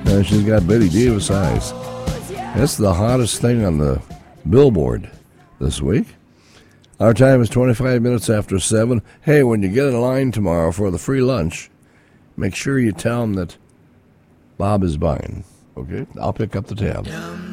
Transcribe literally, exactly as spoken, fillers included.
And she's got Betty Davis eyes. That's the hottest thing on the billboard this week. Our time is twenty-five minutes after seven. Hey, when you get in line tomorrow for the free lunch, make sure you tell them that Bob is buying. Okay? I'll pick up the tab.